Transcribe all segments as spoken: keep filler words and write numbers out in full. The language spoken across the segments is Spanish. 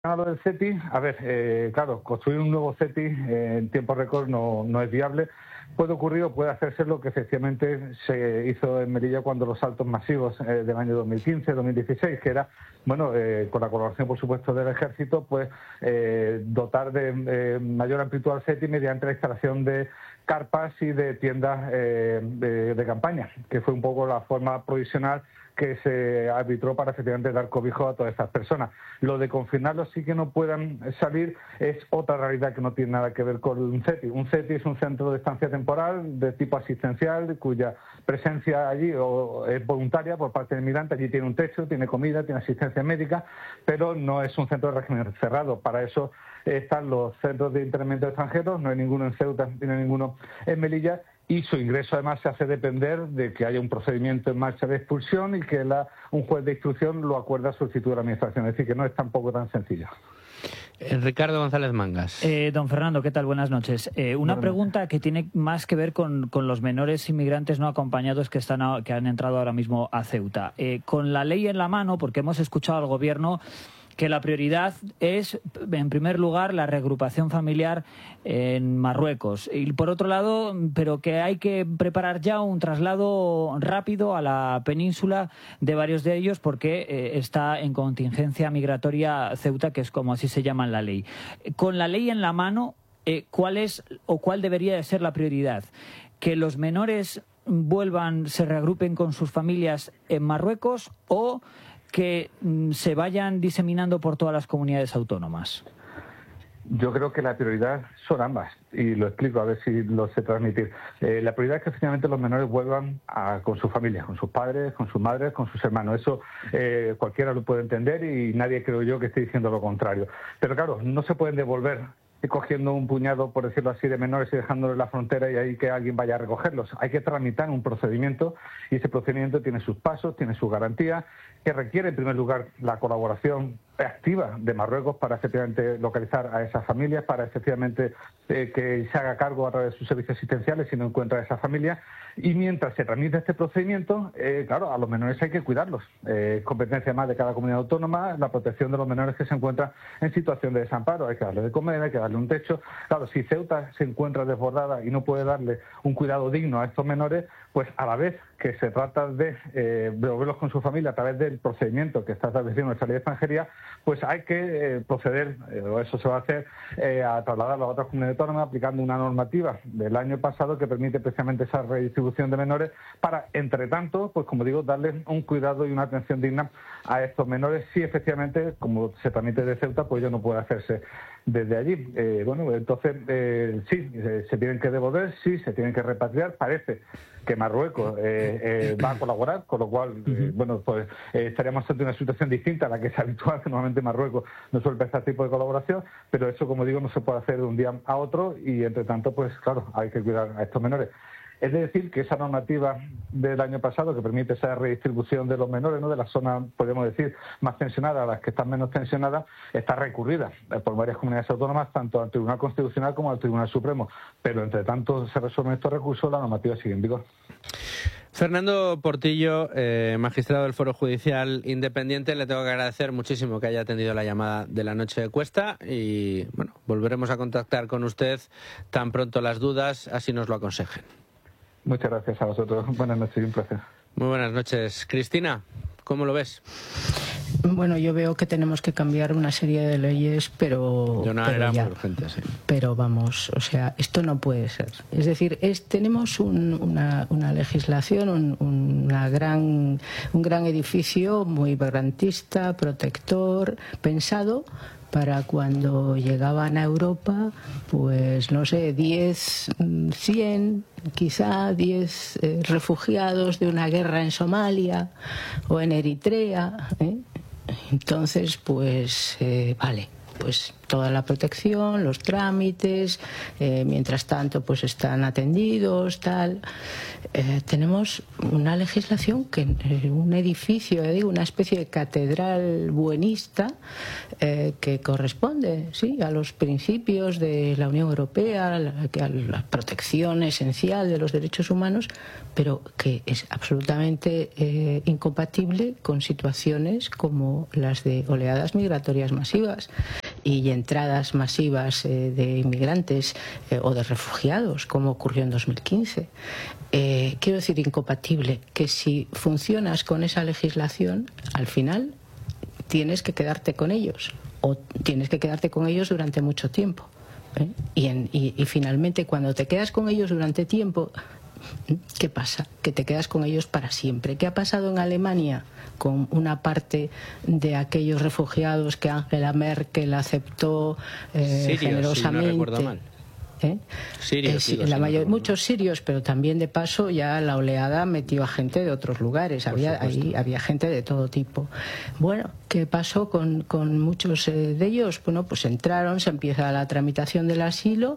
A lo del CETI, a ver, eh, claro, construir un nuevo CETI eh, en tiempo récord no, no es viable. Puede ocurrir o puede hacerse lo que efectivamente se hizo en Melilla cuando los saltos masivos eh, del año dos mil quince, dos mil dieciséis, que era, bueno, eh, con la colaboración, por supuesto, del Ejército, pues eh, dotar de eh, mayor amplitud al CETI mediante la instalación de carpas y de tiendas eh, de, de campaña, que fue un poco la forma provisional que se arbitró para efectivamente dar cobijo a todas estas personas. Lo de confinarlos sí que no puedan salir es otra realidad que no tiene nada que ver con un CETI. Un CETI es un centro de estancia temporal de tipo asistencial, cuya presencia allí o es voluntaria por parte del migrante. Allí tiene un techo, tiene comida, tiene asistencia médica, pero no es un centro de régimen cerrado. Para eso están los centros de internamiento de extranjeros, no hay ninguno en Ceuta, no hay ninguno en Melilla, y su ingreso además se hace depender de que haya un procedimiento en marcha de expulsión y que la, un juez de instrucción lo acuerda a solicitud de la Administración. Es decir, que no es tampoco tan sencillo. Eh, Ricardo González Mangas. Eh, don Fernando, ¿qué tal? Buenas noches. Eh, una Buenas. pregunta que tiene más que ver con, con los menores inmigrantes no acompañados que, están a, que han entrado ahora mismo a Ceuta. Eh, con la ley en la mano, porque hemos escuchado al Gobierno que la prioridad es, en primer lugar, la reagrupación familiar en Marruecos. Y por otro lado, pero que hay que preparar ya un traslado rápido a la península de varios de ellos porque eh, está en contingencia migratoria Ceuta, que es como así se llama en la ley. Con la ley en la mano, eh, ¿cuál es o cuál debería de ser la prioridad? ¿Que los menores vuelvan, se reagrupen con sus familias en Marruecos o que mm, se vayan diseminando por todas las comunidades autónomas? Yo creo que la prioridad son ambas, y lo explico a ver si lo sé transmitir. Eh, la prioridad es que efectivamente los menores vuelvan a, con sus familias, con sus padres, con sus madres, con sus hermanos. Eso eh, cualquiera lo puede entender y nadie, creo yo, que esté diciendo lo contrario. Pero claro, no se pueden devolver cogiendo un puñado, por decirlo así, de menores y dejándolos en la frontera y ahí que alguien vaya a recogerlos. Hay que tramitar un procedimiento y ese procedimiento tiene sus pasos, tiene sus garantías, que requiere en primer lugar la colaboración activa de Marruecos para efectivamente localizar a esas familias, para efectivamente eh, que se haga cargo a través de sus servicios asistenciales si no encuentra a esa familia. Y mientras se tramita este procedimiento, eh, claro, a los menores hay que cuidarlos. Eh, es competencia más de cada comunidad autónoma la protección de los menores que se encuentran en situación de desamparo. Hay que darle de comer, hay que darle un techo. Claro, si Ceuta se encuentra desbordada y no puede darle un cuidado digno a estos menores, pues a la vez que se trata de eh, devolverlos con su familia a través del procedimiento que está establecido en nuestra ley de extranjería, pues hay que eh, proceder, eh, o eso se va a hacer, eh, a trasladarlo a otras comunidades autónomas aplicando una normativa del año pasado que permite precisamente esa redistribución de menores para, entre tanto, pues como digo, darles un cuidado y una atención digna a estos menores si efectivamente, como se tramite de Ceuta, pues ya no puede hacerse desde allí. Eh, bueno, entonces eh, sí, eh, se tienen que devolver, sí, se tienen que repatriar. Parece que Marruecos eh, eh, va a colaborar, con lo cual, eh, bueno, pues eh, estaríamos ante una situación distinta a la que es habitual, que normalmente Marruecos no suele empezar este tipo de colaboración, pero eso, como digo, no se puede hacer de un día a otro y, entre tanto, pues claro, hay que cuidar a estos menores. Es decir, que esa normativa del año pasado que permite esa redistribución de los menores, ¿no?, de las zonas, podemos decir, más tensionadas a las que están menos tensionadas, está recurrida por varias comunidades autónomas, tanto al Tribunal Constitucional como al Tribunal Supremo. Pero, entre tanto, se resuelven estos recursos, la normativa sigue en vigor. Fernando Portillo, eh, magistrado del Foro Judicial Independiente, le tengo que agradecer muchísimo que haya atendido la llamada de la noche de Cuesta y, bueno, volveremos a contactar con usted tan pronto las dudas, así nos lo aconsejen. Muchas gracias a vosotros. Buenas noches y un placer. Muy buenas noches. Cristina, ¿cómo lo ves? Bueno, yo veo que tenemos que cambiar una serie de leyes, pero... De una manera muy urgente, sí. Pero vamos, o sea, esto no puede ser. Es decir, es, tenemos un, una, una legislación, un, una gran, un gran edificio muy garantista, protector, pensado para cuando llegaban a Europa, pues no sé, diez, cien, quizá diez eh, refugiados de una guerra en Somalia o en Eritrea, ¿eh? Entonces, pues, eh, vale, pues toda la protección, los trámites, eh, mientras tanto pues están atendidos, tal. Eh, tenemos una legislación que eh, un edificio, eh, digo, una especie de catedral buenista eh, que corresponde, sí, a los principios de la Unión Europea, a la, a la protección esencial de los derechos humanos, pero que es absolutamente eh, incompatible con situaciones como las de oleadas migratorias masivas y entradas masivas eh, de inmigrantes eh, o de refugiados, como ocurrió en dos mil quince. Eh, quiero decir, incompatible, que si funcionas con esa legislación, al final tienes que quedarte con ellos, o tienes que quedarte con ellos durante mucho tiempo. ¿eh? Y, en, y, y finalmente, cuando te quedas con ellos durante tiempo, ¿qué pasa? Que te quedas con ellos para siempre. ¿Qué ha pasado en Alemania con una parte de aquellos refugiados que Angela Merkel aceptó eh, Sirios, generosamente? Si no recuerdo mal. ¿Eh? Sirios, eh, sí, digo, la si mayor, no muchos sirios, pero también de paso ya la oleada metió a gente de otros lugares. Había, ahí, había gente de todo tipo. Bueno, ¿qué pasó con, con muchos eh, de ellos? Bueno, pues entraron, se empieza la tramitación del asilo.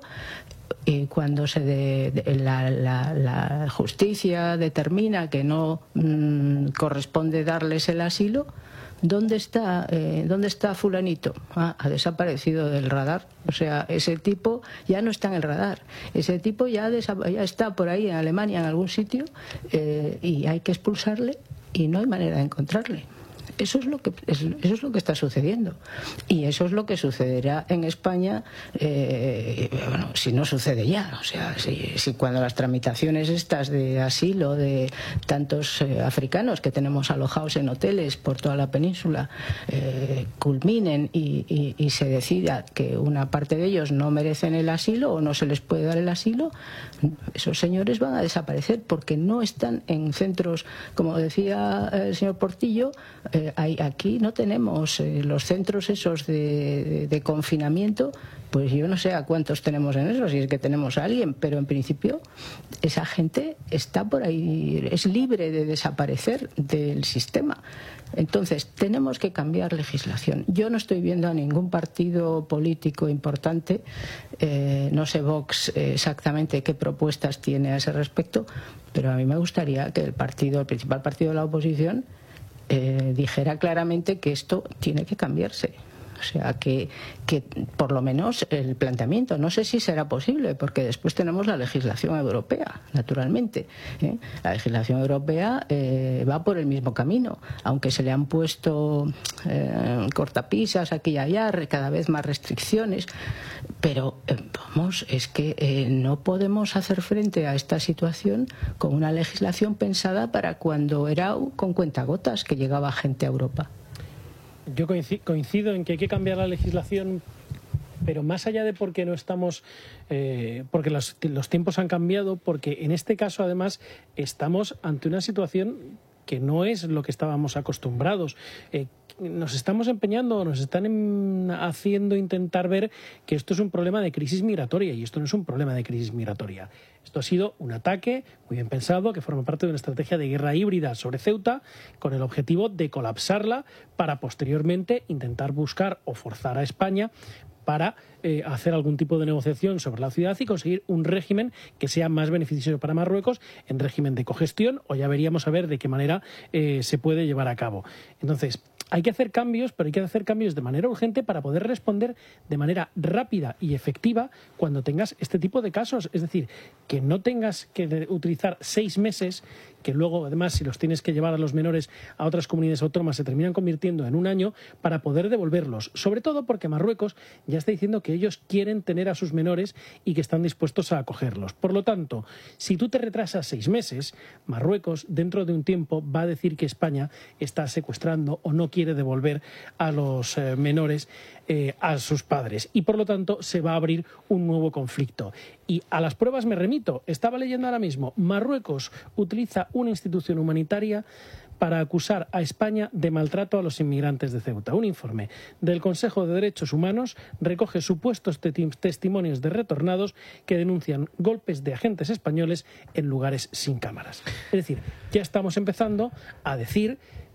Y cuando se de, de, la, la, la justicia determina que no mmm, corresponde darles el asilo, ¿dónde está, eh, ¿dónde está fulanito? Ah, ha desaparecido del radar. O sea, ese tipo ya no está en el radar. Ese tipo ya, ya está por ahí en Alemania, en algún sitio, eh, y hay que expulsarle y no hay manera de encontrarle. Eso es lo que eso es lo que está sucediendo, y eso es lo que sucederá en España, eh, bueno, si no sucede ya. O sea, si, si cuando las tramitaciones estas de asilo de tantos eh, africanos que tenemos alojados en hoteles por toda la península eh, culminen y, y, y se decida que una parte de ellos no merecen el asilo o no se les puede dar el asilo, esos señores van a desaparecer porque no están en centros, como decía el señor Portillo. eh, Hay, aquí no tenemos eh, los centros esos de, de, de confinamiento, pues yo no sé a cuántos tenemos en eso, si es que tenemos a alguien, pero en principio esa gente está por ahí, es libre de desaparecer del sistema. Entonces, tenemos que cambiar legislación. Yo no estoy viendo a ningún partido político importante, eh, no sé Vox eh, exactamente qué propuestas tiene a ese respecto, pero a mí me gustaría que el partido, el principal partido de la oposición, Eh, dijera claramente que esto tiene que cambiarse. O sea, que, que por lo menos el planteamiento, no sé si será posible, porque después tenemos la legislación europea, naturalmente. ¿eh? La legislación europea eh, va por el mismo camino, aunque se le han puesto eh, cortapisas aquí y allá, cada vez más restricciones, pero eh, vamos, es que eh, no podemos hacer frente a esta situación con una legislación pensada para cuando era con cuentagotas que llegaba gente a Europa. Yo coincido en que hay que cambiar la legislación, pero más allá de porque no estamos, eh, porque los, los tiempos han cambiado, porque en este caso además estamos ante una situación que no es lo que estábamos acostumbrados. Eh, nos estamos empeñando, nos están en, haciendo intentar ver que esto es un problema de crisis migratoria, y esto no es un problema de crisis migratoria. Esto ha sido un ataque muy bien pensado que forma parte de una estrategia de guerra híbrida sobre Ceuta con el objetivo de colapsarla para posteriormente intentar buscar o forzar a España para eh, hacer algún tipo de negociación sobre la ciudad y conseguir un régimen que sea más beneficioso para Marruecos en régimen de cogestión, o ya veríamos a ver de qué manera eh, se puede llevar a cabo. Entonces, hay que hacer cambios, pero hay que hacer cambios de manera urgente para poder responder de manera rápida y efectiva cuando tengas este tipo de casos. Es decir, que no tengas que utilizar seis meses, que luego, además, si los tienes que llevar a los menores a otras comunidades autónomas, se terminan convirtiendo en un año para poder devolverlos. Sobre todo porque Marruecos ya está diciendo que ellos quieren tener a sus menores y que están dispuestos a acogerlos. Por lo tanto, si tú te retrasas seis meses, Marruecos, dentro de un tiempo, va a decir que España está secuestrando o no quiere devolver a los eh, menores eh, a sus padres, y por lo tanto se va a abrir un nuevo conflicto. Y a las pruebas me remito. Estaba leyendo ahora mismo, Marruecos utiliza una institución humanitaria para acusar a España de maltrato a los inmigrantes de Ceuta. Un informe del Consejo de Derechos Humanos recoge supuestos testimonios de retornados que denuncian golpes de agentes españoles en lugares sin cámaras. Es decir, ya estamos empezando a decir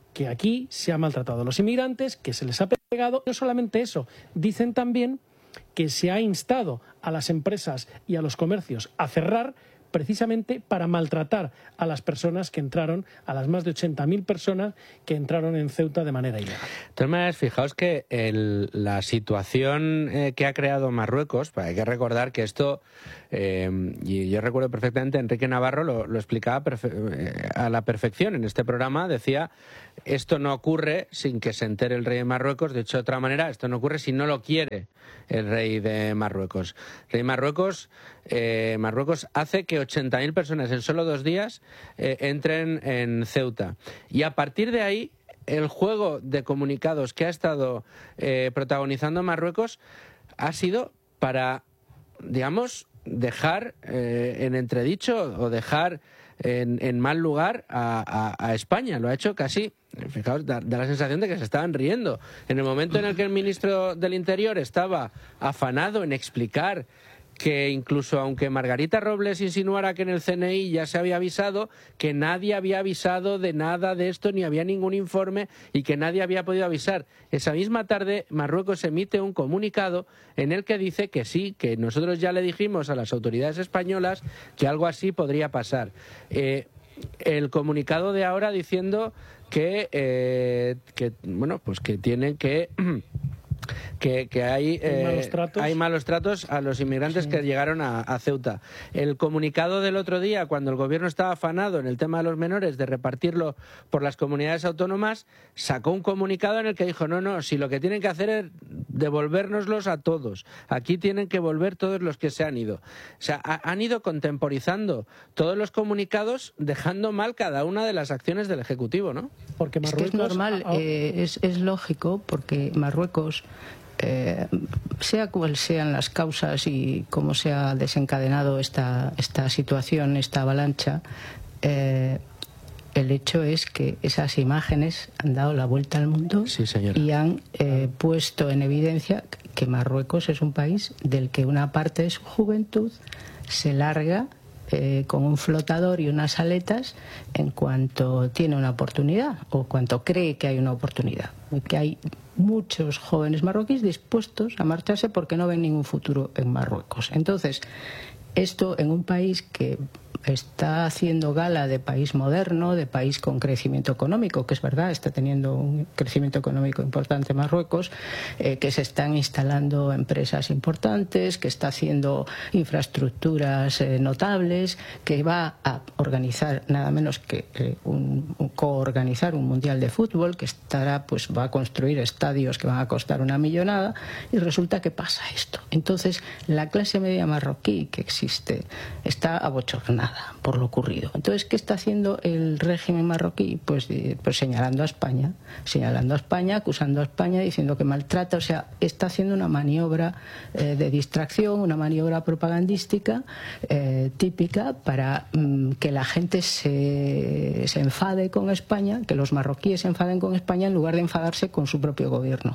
que aquí se ha maltratado a los inmigrantes, que se les ha pegado. No solamente eso, dicen también que se ha instado a las empresas y a los comercios a cerrar precisamente para maltratar a las personas que entraron, a las más de ochenta mil personas que entraron en Ceuta de manera ilegal. De todas maneras, fijaos que el, la situación eh, que ha creado Marruecos, hay que recordar que esto, eh, y yo recuerdo perfectamente, Enrique Navarro lo, lo explicaba perfe- a la perfección en este programa, decía, esto no ocurre sin que se entere el rey de Marruecos, de hecho, de otra manera, esto no ocurre si no lo quiere el rey de Marruecos. El rey de Marruecos, eh, Marruecos hace que ochenta mil personas en solo dos días eh, entren en Ceuta. Y a partir de ahí, el juego de comunicados que ha estado eh, protagonizando Marruecos ha sido para, digamos, dejar eh, en entredicho o dejar en, en mal lugar a, a, a España. Lo ha hecho casi, fijaos, da, da la sensación de que se estaban riendo. En el momento en el que el ministro del Interior estaba afanado en explicar que incluso aunque Margarita Robles insinuara que en el C N I ya se había avisado, que nadie había avisado de nada de esto, ni había ningún informe y que nadie había podido avisar. Esa misma tarde Marruecos emite un comunicado en el que dice que sí, que nosotros ya le dijimos a las autoridades españolas que algo así podría pasar. Eh, el comunicado de ahora diciendo que, eh, que bueno, pues que tienen que... Que, que hay, eh, malos tratos. hay malos tratos a los inmigrantes sí. que llegaron a, a Ceuta. El comunicado del otro día, cuando el gobierno estaba afanado en el tema de los menores, de repartirlo por las comunidades autónomas, sacó un comunicado en el que dijo, no, no, si lo que tienen que hacer es devolvérnoslos a todos. Aquí tienen que volver todos los que se han ido. O sea, ha, han ido contemporizando todos los comunicados, dejando mal cada una de las acciones del Ejecutivo, ¿no? Porque Marruecos, es que es normal, ah, oh. eh, es, es lógico, porque Marruecos... Eh, sea cual sean las causas y cómo se ha desencadenado esta, esta situación, esta avalancha, eh, el hecho es que esas imágenes han dado la vuelta al mundo sí, y han eh, puesto en evidencia que Marruecos es un país del que una parte de su juventud se larga Eh, con un flotador y unas aletas en cuanto tiene una oportunidad o cuanto cree que hay una oportunidad. Que hay muchos jóvenes marroquíes dispuestos a marcharse porque no ven ningún futuro en Marruecos. Entonces, esto en un país que está haciendo gala de país moderno, de país con crecimiento económico, que es verdad, está teniendo un crecimiento económico importante Marruecos, eh, que se están instalando empresas importantes, que está haciendo infraestructuras eh, notables, que va a organizar nada menos que eh, un, un coorganizar un mundial de fútbol, que estará, pues va a construir estadios que van a costar una millonada, y resulta que pasa esto. Entonces, la clase media marroquí que existe está abochornada por lo ocurrido. Entonces, ¿qué está haciendo el régimen marroquí? Pues, pues señalando a España, señalando a España, acusando a España, diciendo que maltrata, o sea, está haciendo una maniobra eh, de distracción, una maniobra propagandística eh, típica para mm, que la gente se, se enfade con España, que los marroquíes se enfaden con España en lugar de enfadarse con su propio gobierno.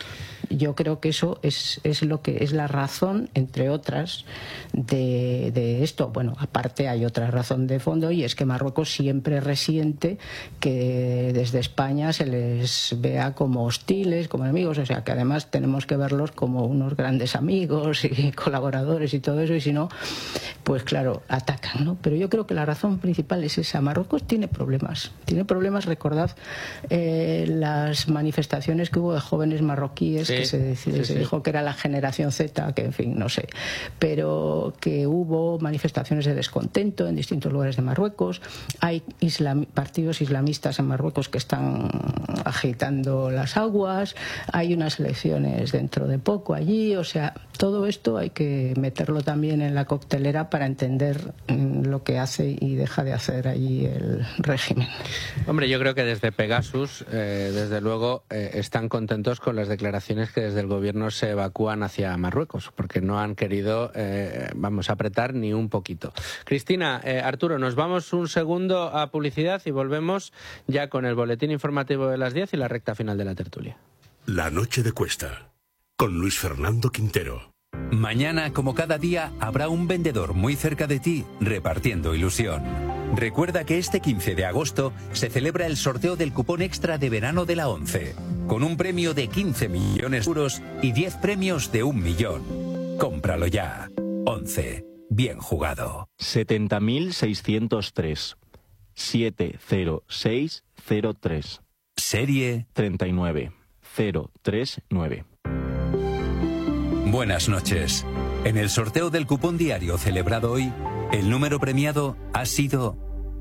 Yo creo que eso es, es lo que es la razón, entre otras, de, de esto. Bueno, aparte hay otra razón de fondo, y es que Marruecos siempre resiente que desde España se les vea como hostiles, como enemigos, o sea que además tenemos que verlos como unos grandes amigos y colaboradores y todo eso, y si no, pues claro, atacan, ¿no? Pero yo creo que la razón principal es esa. Marruecos tiene problemas, tiene problemas, recordad eh, las manifestaciones que hubo de jóvenes marroquíes, sí, que se, decide, sí, se sí. dijo que era la generación Z, que en fin, no sé, pero que hubo manifestaciones de descontento en distintos lugares de Marruecos. Hay islam, partidos islamistas en Marruecos que están agitando las aguas, hay unas elecciones dentro de poco allí, o sea, todo esto hay que meterlo también en la coctelera para entender lo que hace y deja de hacer allí el régimen. Hombre, yo creo que desde Pegasus, eh, desde luego, eh, están contentos con las declaraciones que desde el gobierno se evacúan hacia Marruecos, porque no han querido, eh, vamos, apretar ni un poquito. Cristina, eh, Arturo, nos vamos un segundo a publicidad y volvemos ya con el boletín informativo de las diez y la recta final de la tertulia. La noche de Cuesta, con Luis Fernando Quintero. Mañana, como cada día, habrá un vendedor muy cerca de ti repartiendo ilusión. Recuerda que este quince de agosto se celebra el sorteo del cupón extra de verano de la ONCE, con un premio de quince millones de euros y diez premios de un millón. Cómpralo ya. ONCE. Bien jugado. setenta mil seiscientos tres. siete cero seis cero tres. Serie treinta y nueve cero treinta y nueve. Buenas noches. En el sorteo del cupón diario celebrado hoy, el número premiado ha sido...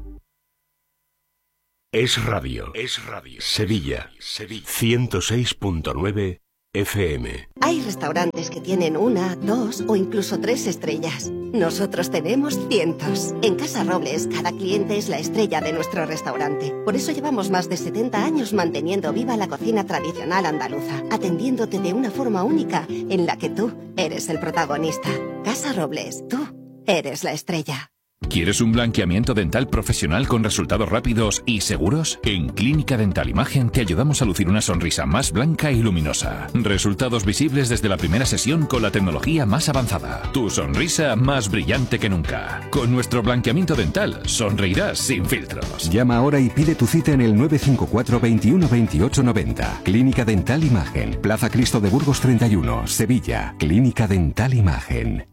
Es Radio. Es Radio. Sevilla. Sevilla. ciento seis punto nueve F M. Hay restaurantes que tienen una, dos o incluso tres estrellas. Nosotros tenemos cientos. En Casa Robles, cada cliente es la estrella de nuestro restaurante. Por eso llevamos más de setenta años manteniendo viva la cocina tradicional andaluza, atendiéndote de una forma única en la que tú eres el protagonista. Casa Robles, tú eres la estrella. ¿Quieres un blanqueamiento dental profesional con resultados rápidos y seguros? En Clínica Dental Imagen te ayudamos a lucir una sonrisa más blanca y luminosa. Resultados visibles desde la primera sesión con la tecnología más avanzada. Tu sonrisa más brillante que nunca. Con nuestro blanqueamiento dental sonreirás sin filtros. Llama ahora y pide tu cita en el nueve cinco cuatro, veintiuno, veintiocho, noventa. Clínica Dental Imagen. Plaza Cristo de Burgos treinta y uno, Sevilla. Clínica Dental Imagen.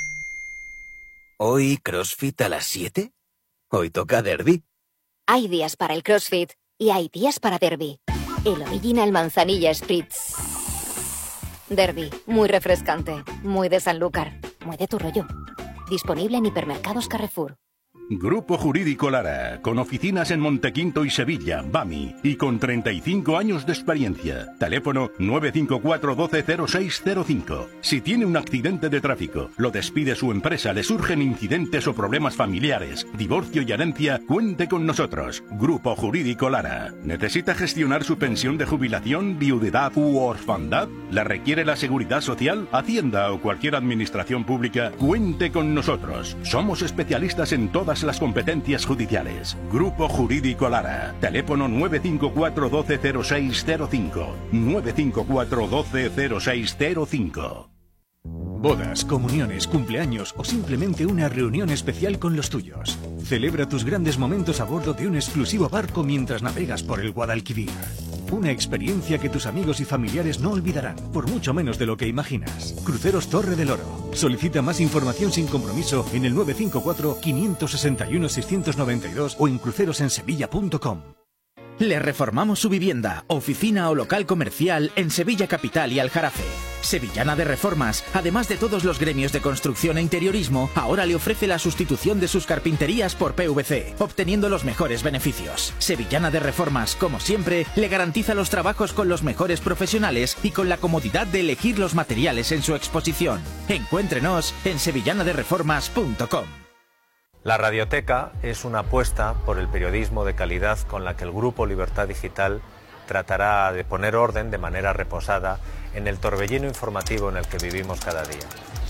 ¿Hoy CrossFit a las siete? Hoy toca derbi. Hay días para el CrossFit y hay días para derbi. El Original Manzanilla Spritz. Derbi, muy refrescante, muy de Sanlúcar, muy de tu rollo. Disponible en hipermercados Carrefour. Grupo Jurídico Lara, con oficinas en Montequinto y Sevilla, BAMI, y con treinta y cinco años de experiencia. Teléfono nueve cinco cuatro, doce, cero seis cero cinco. Si tiene un accidente de tráfico, lo despide su empresa, le surgen incidentes o problemas familiares, divorcio y herencia, cuente con nosotros. Grupo Jurídico Lara. ¿Necesita gestionar su pensión de jubilación, viudedad u orfandad? ¿La requiere la Seguridad Social, Hacienda o cualquier administración pública? Cuente con nosotros. Somos especialistas en todas las competencias judiciales. Grupo Jurídico Lara. Teléfono nueve cinco cuatro, doce, cero seis cero cinco. nueve cinco cuatro, doce, cero seis cero cinco. Bodas, comuniones, cumpleaños o simplemente una reunión especial con los tuyos. Celebra tus grandes momentos a bordo de un exclusivo barco mientras navegas por el Guadalquivir. Una experiencia que tus amigos y familiares no olvidarán, por mucho menos de lo que imaginas. Cruceros Torre del Oro. Solicita más información sin compromiso en el nueve cinco cuatro, cinco seis uno, seis nueve dos o en crucerosensevilla punto com. Le reformamos su vivienda, oficina o local comercial en Sevilla Capital y Aljarafe. Sevillana de Reformas, además de todos los gremios de construcción e interiorismo, ahora le ofrece la sustitución de sus carpinterías por P V C, obteniendo los mejores beneficios. Sevillana de Reformas, como siempre, le garantiza los trabajos con los mejores profesionales y con la comodidad de elegir los materiales en su exposición. Encuéntrenos en sevillana de reformas punto com. La Radioteca es una apuesta por el periodismo de calidad con la que el Grupo Libertad Digital tratará de poner orden de manera reposada en el torbellino informativo en el que vivimos cada día.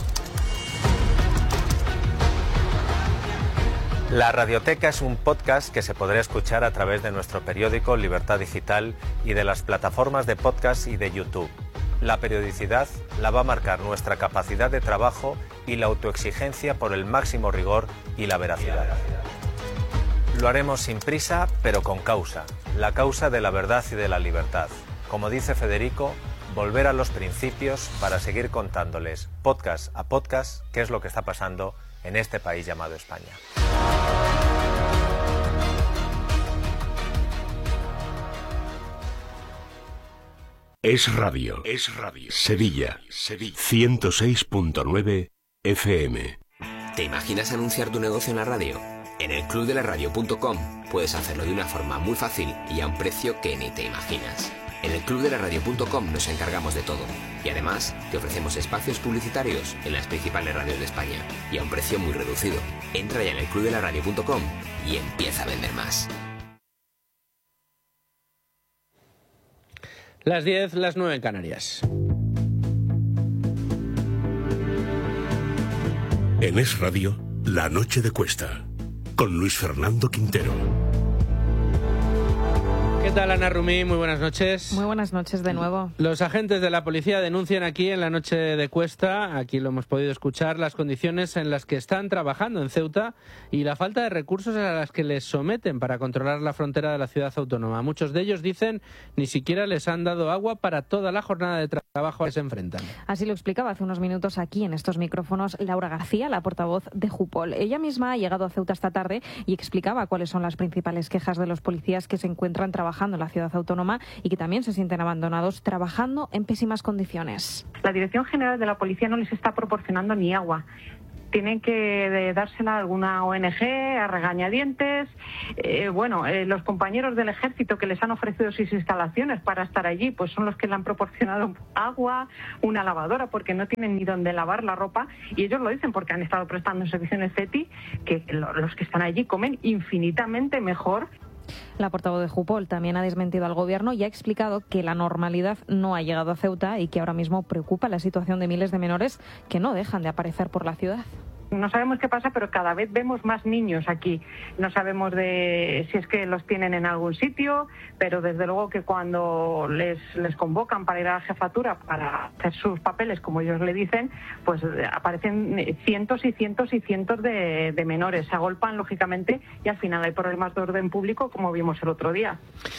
La Radioteca es un podcast que se podrá escuchar a través de nuestro periódico Libertad Digital y de las plataformas de podcast y de YouTube. La periodicidad la va a marcar nuestra capacidad de trabajo y la autoexigencia por el máximo rigor y la veracidad. Lo haremos sin prisa, pero con causa, la causa de la verdad y de la libertad. Como dice Federico, volver a los principios para seguir contándoles, podcast a podcast, qué es lo que está pasando en este país llamado España. Es Radio. Es Radio. Sevilla. Sevilla. ciento seis punto nueve F M. ¿Te imaginas anunciar tu negocio en la radio? En el club de la radio punto com puedes hacerlo de una forma muy fácil y a un precio que ni te imaginas. En el club de la radio punto com nos encargamos de todo y además te ofrecemos espacios publicitarios en las principales radios de España y a un precio muy reducido. Entra ya en el club de la radio punto com y empieza a vender más. Las diez, las nueve en Canarias. En Es Radio, La Noche de Cuesta, con Luis Fernando Quintero. ¿Qué tal, Ana Rumí? Muy buenas noches. Muy buenas noches de nuevo. Los agentes de la policía denuncian aquí en la noche de Cuesta, aquí lo hemos podido escuchar, las condiciones en las que están trabajando en Ceuta y la falta de recursos a las que les someten para controlar la frontera de la ciudad autónoma. Muchos de ellos dicen ni siquiera les han dado agua para toda la jornada de trabajo a que se enfrentan. Así lo explicaba hace unos minutos aquí en estos micrófonos Laura García, la portavoz de Jupol. Ella misma ha llegado a Ceuta esta tarde y explicaba cuáles son las principales quejas de los policías que se encuentran trabajando en la ciudad autónoma y que también se sienten abandonados trabajando en pésimas condiciones. La Dirección General de la Policía no les está proporcionando ni agua. Tienen que dársela a alguna O N Ge, a regañadientes. Eh, bueno, eh, los compañeros del ejército que les han ofrecido sus instalaciones para estar allí, pues son los que le han proporcionado agua, una lavadora, porque no tienen ni dónde lavar la ropa. Y ellos lo dicen porque han estado prestando servicio en el CETI, que los que están allí comen infinitamente mejor. La portavoz de Jupol también ha desmentido al gobierno y ha explicado que la normalidad no ha llegado a Ceuta y que ahora mismo preocupa la situación de miles de menores que no dejan de aparecer por la ciudad. No sabemos qué pasa, pero cada vez vemos más niños aquí. No sabemos de si es que los tienen en algún sitio, pero desde luego que cuando les, les convocan para ir a la jefatura para hacer sus papeles, como ellos le dicen, pues aparecen cientos y cientos y cientos de, de menores. Se agolpan, lógicamente, y al final hay problemas de orden público, como vimos el otro día.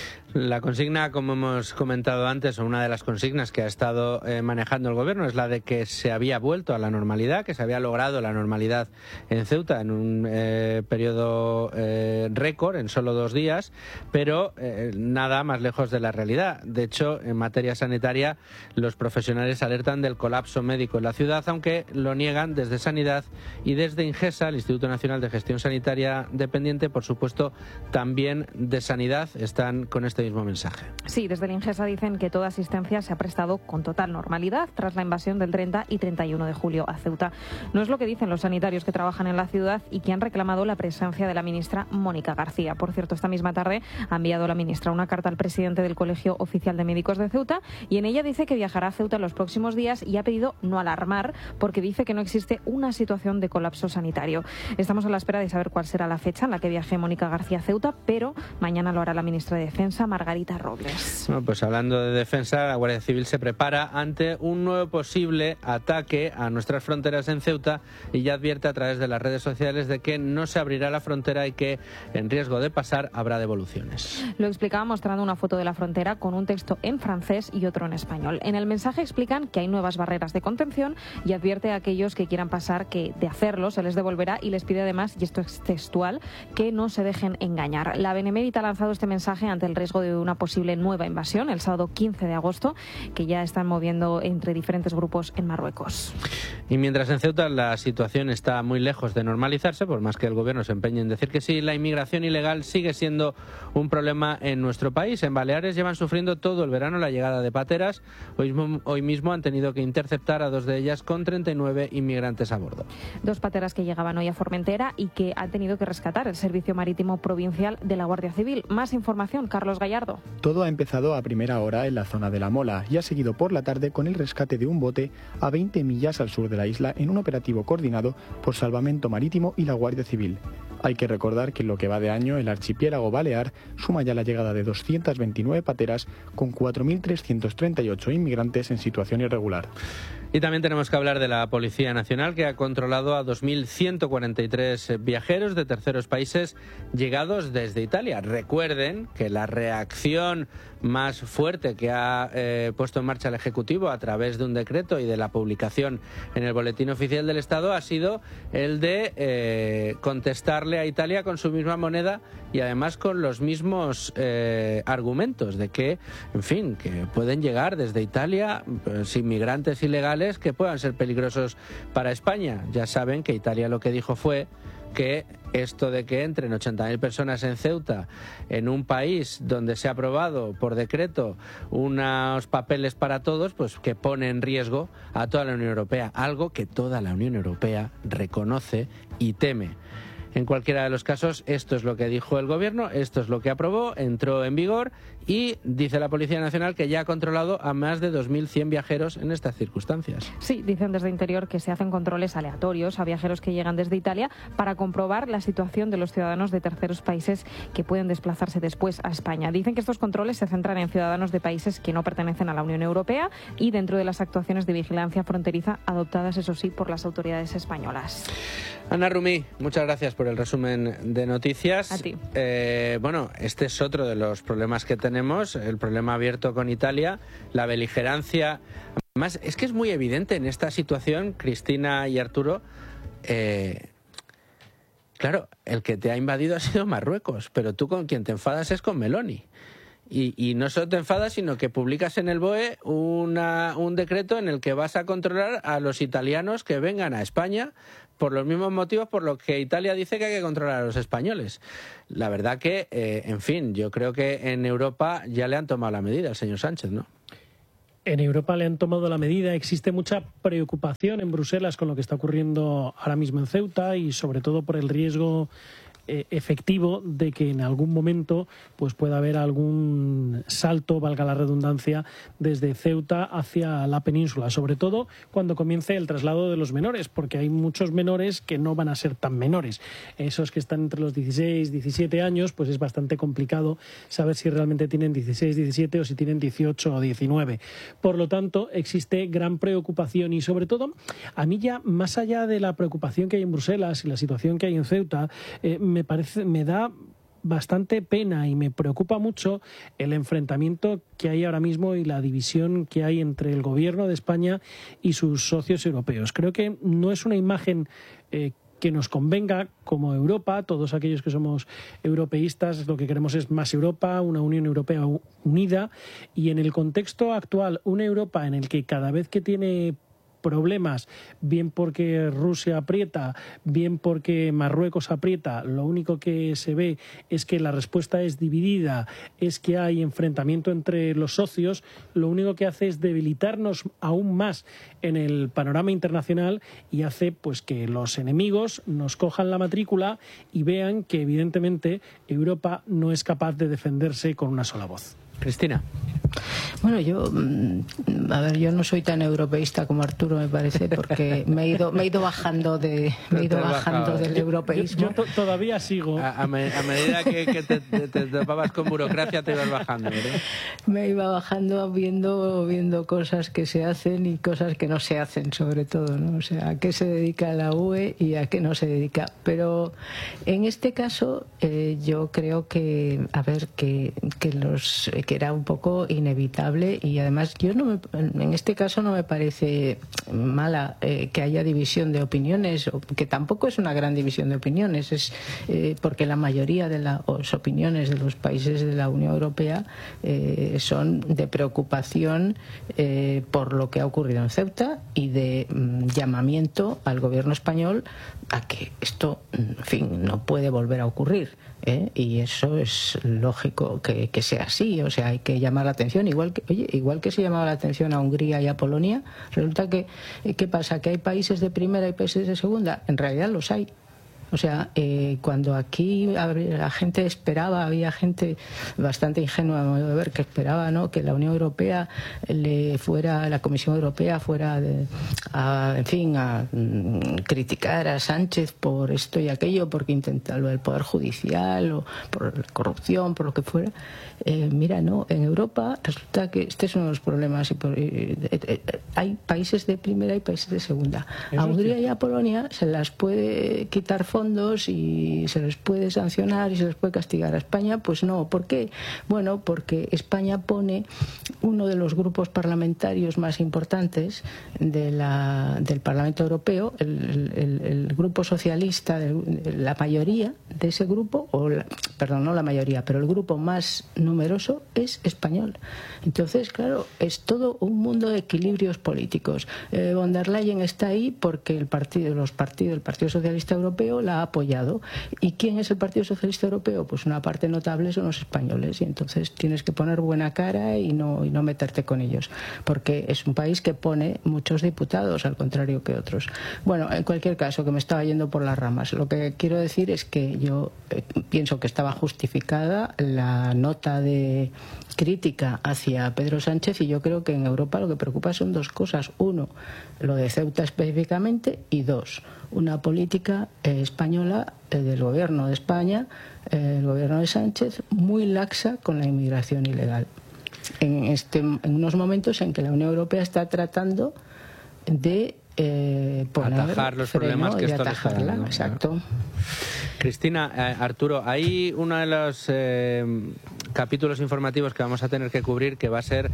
La consigna, como hemos comentado antes, o una de las consignas que ha estado eh, manejando el gobierno, es la de que se había vuelto a la normalidad, que se había logrado la normalidad en Ceuta en un eh, periodo eh, récord, en solo dos días, pero eh, nada más lejos de la realidad. De hecho, en materia sanitaria, los profesionales alertan del colapso médico en la ciudad, aunque lo niegan desde Sanidad y desde Ingesa, el Instituto Nacional de Gestión Sanitaria dependiente, por supuesto, también de Sanidad, están con este mismo mensaje. Sí, desde el Ingesa dicen que toda asistencia se ha prestado con total normalidad tras la invasión del treinta y treinta y uno de julio a Ceuta. No es lo que dicen los sanitarios que trabajan en la ciudad y que han reclamado la presencia de la ministra Mónica García. Por cierto, esta misma tarde ha enviado la ministra una carta al presidente del Colegio Oficial de Médicos de Ceuta y en ella dice que viajará a Ceuta en los próximos días y ha pedido no alarmar porque dice que no existe una situación de colapso sanitario. Estamos a la espera de saber cuál será la fecha en la que viaje Mónica García a Ceuta, pero mañana lo hará la ministra de Defensa, Margarita Robles. Bueno, pues hablando de defensa, la Guardia Civil se prepara ante un nuevo posible ataque a nuestras fronteras en Ceuta y ya advierte a través de las redes sociales de que no se abrirá la frontera y que en riesgo de pasar habrá devoluciones. Lo explicaba mostrando una foto de la frontera con un texto en francés y otro en español. En el mensaje explican que hay nuevas barreras de contención y advierte a aquellos que quieran pasar que de hacerlo se les devolverá y les pide además, y esto es textual, que no se dejen engañar. La Benemérita ha lanzado este mensaje ante el riesgo de una posible nueva invasión el sábado quince de agosto, que ya están moviendo entre diferentes grupos en Marruecos. Y mientras en Ceuta la situación está muy lejos de normalizarse, por más que el gobierno se empeñe en decir que sí, la inmigración ilegal sigue siendo un problema en nuestro país. En Baleares llevan sufriendo todo el verano la llegada de pateras. Hoy mismo, hoy mismo han tenido que interceptar a dos de ellas con treinta y nueve inmigrantes a bordo. Dos pateras que llegaban hoy a Formentera y que han tenido que rescatar el Servicio Marítimo Provincial de la Guardia Civil. Más información, Carlos Gallardo. Todo ha empezado a primera hora en la zona de La Mola y ha seguido por la tarde con el rescate de un bote a veinte millas al sur de la isla en un operativo coordinado por Salvamento Marítimo y la Guardia Civil. Hay que recordar que en lo que va de año el archipiélago balear suma ya la llegada de doscientas veintinueve pateras con cuatro mil trescientos treinta y ocho inmigrantes en situación irregular. Y también tenemos que hablar de la Policía Nacional, que ha controlado a dos mil ciento cuarenta y tres viajeros de terceros países llegados desde Italia. Recuerden que la reacción más fuerte que ha eh, puesto en marcha el Ejecutivo a través de un decreto y de la publicación en el Boletín Oficial del Estado ha sido el de eh, contestarle a Italia con su misma moneda y además con los mismos eh, argumentos de que, en fin, que pueden llegar desde Italia pues, inmigrantes ilegales que puedan ser peligrosos para España. Ya saben que Italia lo que dijo fue que esto de que entren ochenta mil personas en Ceuta, en un país donde se ha aprobado por decreto unos papeles para todos, pues que pone en riesgo a toda la Unión Europea, algo que toda la Unión Europea reconoce y teme. En cualquiera de los casos, esto es lo que dijo el gobierno, esto es lo que aprobó, entró en vigor y dice la Policía Nacional que ya ha controlado a más de dos mil cien viajeros en estas circunstancias. Sí, dicen desde Interior que se hacen controles aleatorios a viajeros que llegan desde Italia para comprobar la situación de los ciudadanos de terceros países que pueden desplazarse después a España. Dicen que estos controles se centran en ciudadanos de países que no pertenecen a la Unión Europea y dentro de las actuaciones de vigilancia fronteriza adoptadas, eso sí, por las autoridades españolas. Ana Rumí, muchas gracias por el resumen de noticias. A ti. Eh, bueno, este es otro de los problemas que tenemos, el problema abierto con Italia, la beligerancia. Además, es que es muy evidente en esta situación, Cristina y Arturo, eh, claro, el que te ha invadido ha sido Marruecos, pero tú con quien te enfadas es con Meloni. Y, y no solo te enfadas, sino que publicas en el B O E una, un decreto en el que vas a controlar a los italianos que vengan a España por los mismos motivos por los que Italia dice que hay que controlar a los españoles. La verdad que, eh, en fin, yo creo que en Europa ya le han tomado la medida al señor Sánchez, ¿no? En Europa le han tomado la medida. Existe mucha preocupación en Bruselas con lo que está ocurriendo ahora mismo en Ceuta y sobre todo por el riesgo eh, efectivo de que en algún momento pues pueda haber algún salto, valga la redundancia, desde Ceuta hacia la península, sobre todo cuando comience el traslado de los menores, porque hay muchos menores que no van a ser tan menores. Esos que están entre los dieciséis, diecisiete años, pues es bastante complicado saber si realmente tienen dieciséis, diecisiete o si tienen dieciocho o diecinueve. Por lo tanto, existe gran preocupación y sobre todo, a mí ya más allá de la preocupación que hay en Bruselas y la situación que hay en Ceuta, eh, me parece, me da bastante pena y me preocupa mucho el enfrentamiento que hay ahora mismo y la división que hay entre el gobierno de España y sus socios europeos. Creo que no es una imagen eh, que nos convenga como Europa. Todos aquellos que somos europeístas lo que queremos es más Europa, una Unión Europea unida, y en el contexto actual una Europa en el que cada vez que tiene problemas, bien porque Rusia aprieta, bien porque Marruecos aprieta, lo único que se ve es que la respuesta es dividida, es que hay enfrentamiento entre los socios, lo único que hace es debilitarnos aún más en el panorama internacional y hace pues que los enemigos nos cojan la matrícula y vean que evidentemente Europa no es capaz de defenderse con una sola voz. Cristina. Bueno, yo, a ver, yo no soy tan europeísta como Arturo, me parece, porque me he ido, me he ido bajando de, me he ido bajando bajado, del yo, europeísmo. Yo, yo to todavía sigo. A, a, me, a medida que, que te, te, te topabas con burocracia te ibas bajando, ¿verdad? Me iba bajando viendo, viendo cosas que se hacen y cosas que no se hacen, sobre todo, ¿no? O sea, a qué se dedica la U E y a qué no se dedica. Pero en este caso, eh, yo creo que, a ver, que, que los que era un poco inevitable y además yo no me, en este caso no me parece mala eh, que haya división de opiniones, que tampoco es una gran división de opiniones, es eh, porque la mayoría de las opiniones de los países de la Unión Europea eh, son de preocupación eh, por lo que ha ocurrido en Ceuta y de mm, llamamiento al gobierno español a que esto, en fin, no puede volver a ocurrir. ¿Eh? Y eso es lógico que, que sea así, o sea, hay que llamar la atención, igual que, oye, igual que se llamaba la atención a Hungría y a Polonia, resulta que, ¿qué pasa? ¿Que hay países de primera y países de segunda? En realidad los hay. O sea, eh, cuando aquí la gente esperaba, había gente bastante ingenua, a mi modo de ver, que esperaba, ¿no?, que la Unión Europea le fuera, la Comisión Europea fuera, de, a, en fin, a mm, criticar a Sánchez por esto y aquello, porque intenta lo del Poder Judicial o por la corrupción, por lo que fuera. Eh, mira, no, en Europa resulta que este es uno de los problemas. Y por, eh, eh, eh, hay países de primera y países de segunda. A Hungría y a Polonia se las puede quitar fondos y se les puede sancionar y se les puede castigar. A España, pues no. ¿Por qué? Bueno, porque España pone uno de los grupos parlamentarios más importantes de la, del Parlamento Europeo, el, el, el grupo socialista, la mayoría de ese grupo, o la, perdón, no la mayoría, pero el grupo más numeroso es español. Entonces, claro, es todo un mundo de equilibrios políticos. Eh, von der Leyen está ahí porque el partido, los partidos, el Partido Socialista Europeo la ha apoyado. ¿Y quién es el Partido Socialista Europeo? Pues una parte notable son los españoles, y entonces tienes que poner buena cara y no, y no meterte con ellos, porque es un país que pone muchos diputados, al contrario que otros. Bueno, en cualquier caso, que me estaba yendo por las ramas, lo que quiero decir es que yo eh, pienso que estaba justificada la nota de crítica hacia Pedro Sánchez, y yo creo que en Europa lo que preocupa son dos cosas. Uno, lo de Ceuta específicamente, y dos, una política eh, española eh, del gobierno de España, eh, el gobierno de Sánchez, muy laxa con la inmigración ilegal. En, este, en unos momentos en que la Unión Europea está tratando de eh, poner atajar los freno problemas que y esto le está atajarla, dando, ¿no? exacto. Cristina, eh, Arturo, hay uno de los eh, capítulos informativos que vamos a tener que cubrir, que va a ser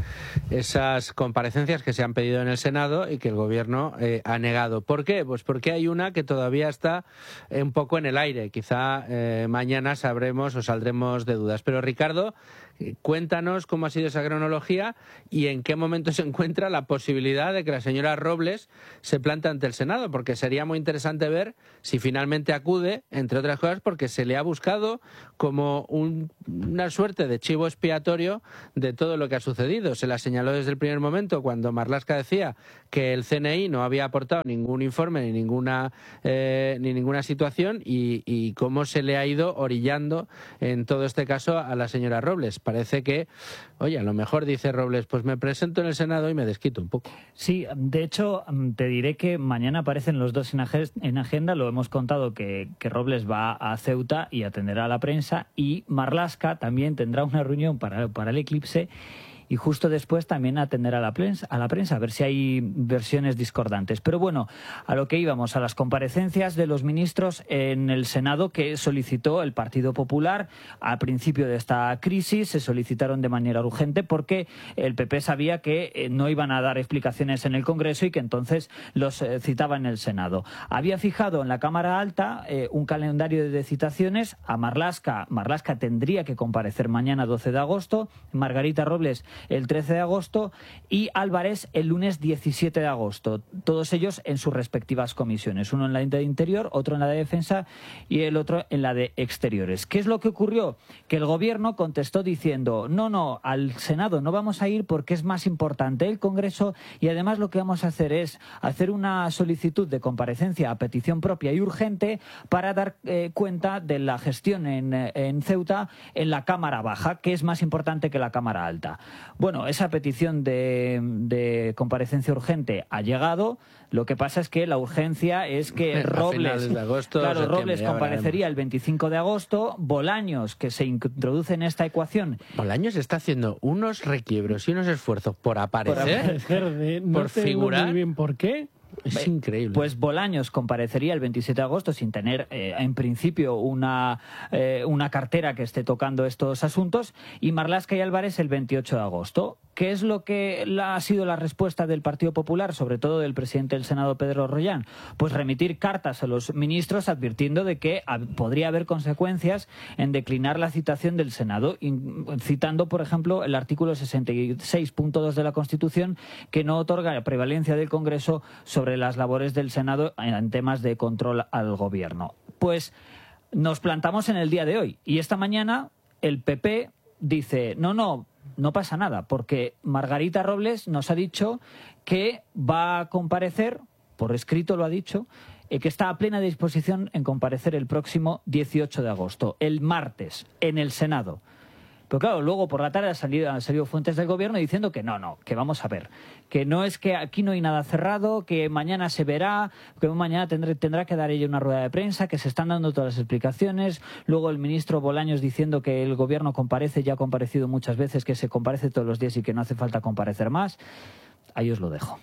esas comparecencias que se han pedido en el Senado y que el Gobierno eh, ha negado. ¿Por qué? Pues porque hay una que todavía está eh, un poco en el aire. Quizá eh, mañana sabremos o saldremos de dudas. Pero, Ricardo, eh, cuéntanos cómo ha sido esa cronología y en qué momento se encuentra la posibilidad de que la señora Robles se plante ante el Senado, porque sería muy interesante ver si finalmente acude, entre otras cosas porque se le ha buscado como un, una suerte de chivo expiatorio de todo lo que ha sucedido. Se la señaló desde el primer momento cuando Marlaska decía que el C N I no había aportado ningún informe ni ninguna, eh, ni ninguna situación, y, y cómo se le ha ido orillando en todo este caso a la señora Robles. Parece que, oye, a lo mejor dice Robles, pues me presento en el Senado y me desquito un poco. Sí, de hecho, te diré que mañana aparecen los dos en agenda. Lo hemos contado que, que Robles va a Ceuta y atenderá a la prensa, y Marlaska también tendrá una reunión para, para el eclipse, y justo después también atender a la prensa, a la prensa, a ver si hay versiones discordantes. Pero bueno, a lo que íbamos, a las comparecencias de los ministros en el Senado que solicitó el Partido Popular al principio de esta crisis. Se solicitaron de manera urgente porque el P P sabía que no iban a dar explicaciones en el Congreso y que entonces los eh, citaba en el Senado. Había fijado en la Cámara Alta eh, un calendario de citaciones. A Marlaska, Marlaska tendría que comparecer mañana doce de agosto, Margarita Robles el trece de agosto y Álvarez el lunes diecisiete de agosto. Todos ellos en sus respectivas comisiones. Uno en la de Interior, otro en la de Defensa y el otro en la de Exteriores. ¿Qué es lo que ocurrió? Que el Gobierno contestó diciendo no, no, al Senado no vamos a ir porque es más importante el Congreso, y además lo que vamos a hacer es hacer una solicitud de comparecencia a petición propia y urgente para dar eh, cuenta de la gestión en, en Ceuta en la Cámara Baja, que es más importante que la Cámara Alta. Bueno, esa petición de, de comparecencia urgente ha llegado. Lo que pasa es que la urgencia es que Robles, de agosto, claro, Robles comparecería el veinticinco de agosto. Bolaños, que se introduce en esta ecuación. Bolaños está haciendo unos requiebros y unos esfuerzos por aparecer, por, aparecer de, no por figurar. Muy bien por qué. Es increíble. Pues Bolaños comparecería el veintisiete de agosto sin tener, eh, en principio, una, eh, una cartera que esté tocando estos asuntos, y Marlaska y Álvarez el veintiocho de agosto. ¿Qué es lo que la, ha sido la respuesta del Partido Popular, sobre todo del presidente del Senado, Pedro Rollán? Pues remitir cartas a los ministros advirtiendo de que a, podría haber consecuencias en declinar la citación del Senado, in, citando, por ejemplo, el artículo sesenta y seis punto dos de la Constitución, que no otorga la prevalencia del Congreso sobre las labores del Senado en temas de control al Gobierno. Pues nos plantamos en el día de hoy, y esta mañana el P P dice no, no, no pasa nada, porque Margarita Robles nos ha dicho que va a comparecer, por escrito lo ha dicho, eh, que está a plena disposición en comparecer el próximo dieciocho de agosto, el martes, en el Senado. Pero claro, luego por la tarde han salido, han salido fuentes del Gobierno diciendo que no, no, que vamos a ver, que no es que aquí no hay nada cerrado, que mañana se verá, que mañana tendrá, tendrá que dar ella una rueda de prensa, que se están dando todas las explicaciones. Luego el ministro Bolaños diciendo que el Gobierno comparece, ya ha comparecido muchas veces, que se comparece todos los días y que no hace falta comparecer más. Ahí os lo dejo.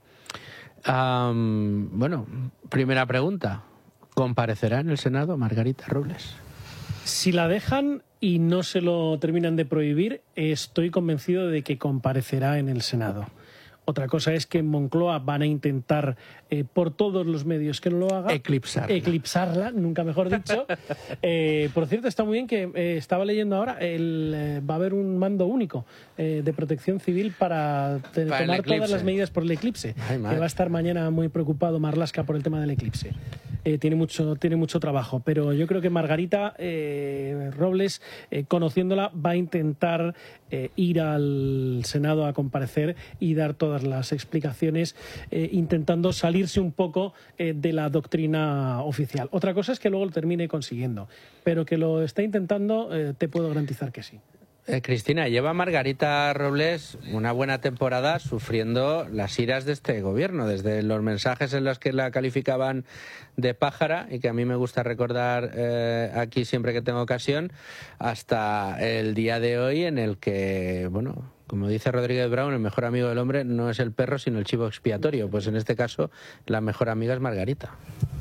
Um, bueno, primera pregunta. ¿Comparecerá en el Senado Margarita Robles? Si la dejan y no se lo terminan de prohibir, estoy convencido de que comparecerá en el Senado. Otra cosa es que en Moncloa van a intentar, eh, por todos los medios que no lo haga, eclipsarla, eclipsarla nunca mejor dicho. eh, por cierto, está muy bien que eh, estaba leyendo ahora, el, eh, va a haber un mando único eh, de protección civil para, te, para tomar todas las medidas por el eclipse. Ay, que va a estar mañana muy preocupado Marlaska por el tema del eclipse. eh, tiene mucho tiene mucho trabajo, pero yo creo que Margarita eh, Robles, eh, conociéndola, va a intentar eh, ir al Senado a comparecer y dar todas las explicaciones, eh, intentando salirse un poco eh, de la doctrina oficial. Otra cosa es que luego lo termine consiguiendo, pero que lo está intentando, eh, te puedo garantizar que sí. Eh, Cristina, lleva Margarita Robles una buena temporada sufriendo las iras de este gobierno, desde los mensajes en los que la calificaban de pájara, y que a mí me gusta recordar eh, aquí siempre que tengo ocasión, hasta el día de hoy en el que, bueno, como dice Rodríguez Brown, el mejor amigo del hombre no es el perro sino el chivo expiatorio. Pues en este caso la mejor amiga es Margarita.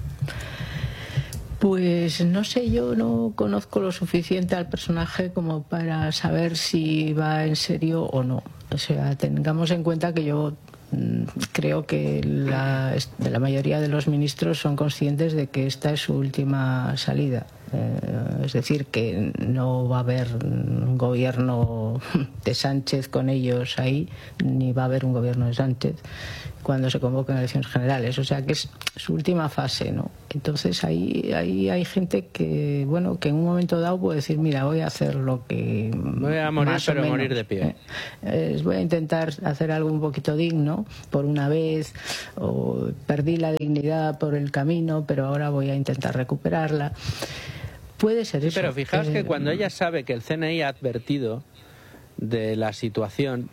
Pues no sé, yo no conozco lo suficiente al personaje como para saber si va en serio o no. O sea, tengamos en cuenta que yo mmm, creo que la, de la mayoría de los ministros son conscientes de que esta es su última salida. Eh, es decir, que no va a haber un gobierno de Sánchez con ellos ahí, ni va a haber un gobierno de Sánchez cuando se convoquen elecciones generales. O sea, que es su última fase, ¿no? Entonces ahí, ahí hay gente que, bueno, que en un momento dado puede decir, mira, voy a hacer lo que... Voy a morir, pero menos, morir de pie. Eh, eh, voy a intentar hacer algo un poquito digno por una vez, o perdí la dignidad por el camino, pero ahora voy a intentar recuperarla. Puede ser sí, eso. Pero fijaos eh, que cuando ella sabe que el C N I ha advertido de la situación,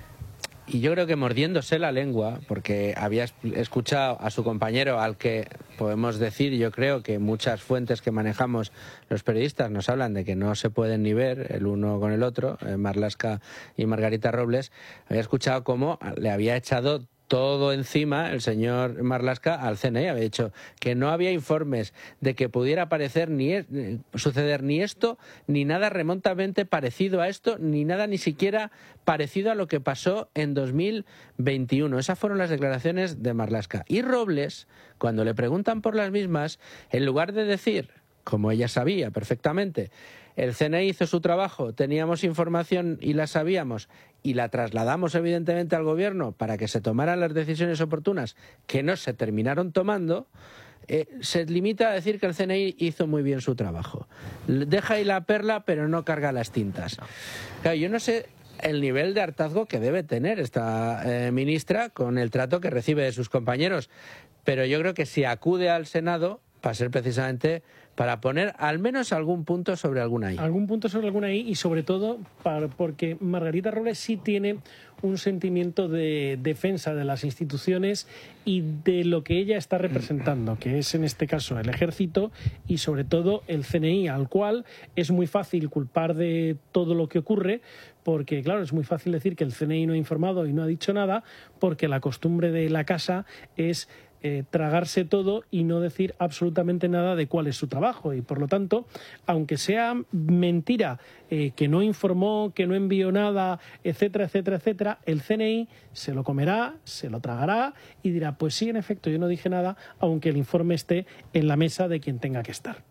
y yo creo que mordiéndose la lengua, porque había escuchado a su compañero, al que podemos decir, yo creo que muchas fuentes que manejamos los periodistas nos hablan de que no se pueden ni ver el uno con el otro, eh, Marlaska y Margarita Robles, había escuchado cómo le había echado todo encima el señor Marlaska al C N I. Había dicho que no había informes de que pudiera parecer ni es, suceder ni esto, ni nada remotamente parecido a esto, ni nada ni siquiera parecido a lo que pasó en dos mil veintiuno. Esas fueron las declaraciones de Marlaska. Y Robles, cuando le preguntan por las mismas, en lugar de decir, como ella sabía perfectamente, el C N I hizo su trabajo, teníamos información y la sabíamos, y la trasladamos evidentemente al gobierno para que se tomaran las decisiones oportunas que no se terminaron tomando, eh, se limita a decir que el C N I hizo muy bien su trabajo. Deja ahí la perla, pero no carga las tintas. Claro, yo no sé el nivel de hartazgo que debe tener esta eh, ministra con el trato que recibe de sus compañeros, pero yo creo que si acude al Senado va a ser precisamente para poner al menos algún punto sobre alguna I. Algún punto sobre alguna I, y sobre todo para, porque Margarita Robles sí tiene un sentimiento de defensa de las instituciones y de lo que ella está representando, que es en este caso el Ejército y sobre todo el C N I, al cual es muy fácil culpar de todo lo que ocurre, porque claro, es muy fácil decir que el C N I no ha informado y no ha dicho nada, porque la costumbre de la casa es Eh, tragarse todo y no decir absolutamente nada de cuál es su trabajo, y por lo tanto, aunque sea mentira, eh, que no informó, que no envió nada, etcétera, etcétera, etcétera, el C N I se lo comerá, se lo tragará y dirá, pues sí, en efecto, yo no dije nada, aunque el informe esté en la mesa de quien tenga que estar.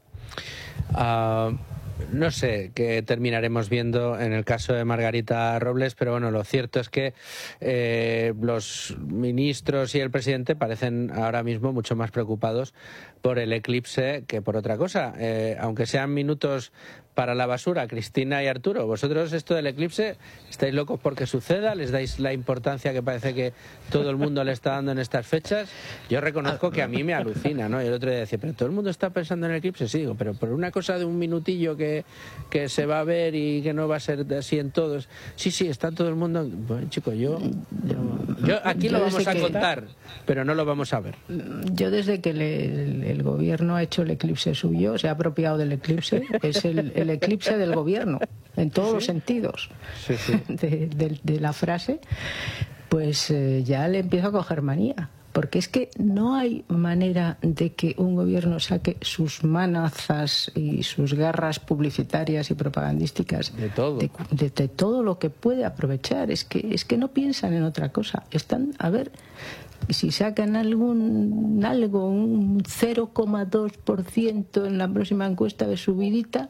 Uh... No sé qué terminaremos viendo en el caso de Margarita Robles, pero bueno, lo cierto es que eh, los ministros y el presidente parecen ahora mismo mucho más preocupados por el eclipse que por otra cosa. Eh, aunque sean minutos para la basura, Cristina y Arturo, vosotros esto del eclipse, ¿estáis locos porque suceda? ¿Les dais la importancia que parece que todo el mundo le está dando en estas fechas? Yo reconozco que a mí me alucina, ¿no? Y el otro día decía, pero todo el mundo está pensando en el eclipse, sí, digo, pero por una cosa de un minutillo que, que se va a ver y que no va a ser así en todos. Sí, sí, está todo el mundo. Bueno, chicos, yo, yo, yo aquí yo lo vamos a contar, pero no lo vamos a ver. Yo desde que le, el, el gobierno ha hecho el eclipse suyo, se ha apropiado del eclipse, es el, el eclipse del gobierno, en todos ¿Sí? los sentidos sí, sí. De, de, de la frase, pues eh, ya le empiezo a coger manía. Porque es que no hay manera de que un gobierno saque sus manazas y sus guerras publicitarias y propagandísticas de todo, de, de, de todo lo que puede aprovechar. Es que, es que no piensan en otra cosa. Están, a ver, si sacan algún algo, un cero coma dos por ciento en la próxima encuesta de subidita,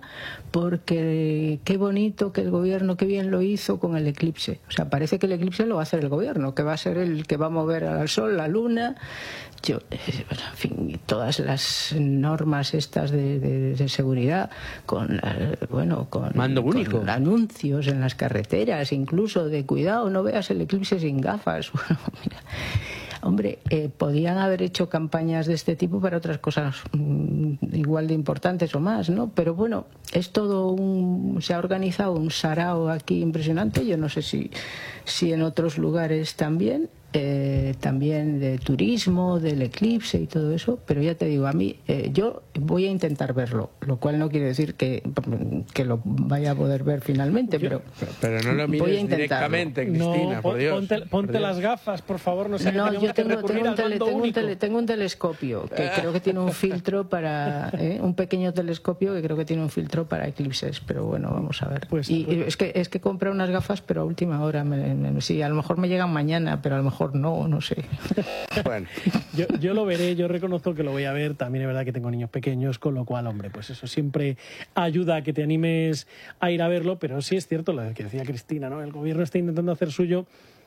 porque qué bonito que el gobierno, qué bien lo hizo con el eclipse. O sea, parece que el eclipse lo va a hacer el gobierno, que va a ser el que va a mover al sol, la luna. Yo, bueno, en fin, todas las normas estas de, de, de seguridad, con, bueno, con, mando único, con anuncios en las carreteras, incluso de cuidado, no veas el eclipse sin gafas. Bueno, mira. Hombre, eh, podían haber hecho campañas de este tipo para otras cosas mmm, igual de importantes o más, ¿no? Pero bueno, es todo un... se ha organizado un sarao aquí impresionante. Yo no sé si, si en otros lugares también, eh, también de turismo, del eclipse y todo eso, pero ya te digo, a mí, eh, yo voy a intentar verlo, lo cual no quiere decir que, que lo vaya a poder ver finalmente, pero, pero no lo mires directamente, Cristina, no, por Dios. Ponte, ponte por Dios. Las gafas, por favor, no sé. No, yo tengo, tengo, un tele, tengo, un tele, tengo un telescopio que creo que tiene un filtro para, ¿eh? un pequeño telescopio que creo que tiene un filtro para eclipses, pero bueno, vamos a ver. Pues, y pues. es que es que compré unas gafas, pero a última hora, me, me, sí, a lo mejor me llegan mañana, pero a lo mejor no, no sé. Bueno, yo, yo lo veré, yo reconozco que lo voy a ver. También es verdad que tengo niños pequeños, con lo cual, hombre, pues eso siempre ayuda a que te animes a ir a verlo, pero sí es cierto lo que decía Cristina, ¿no? El gobierno está intentando hacer suyo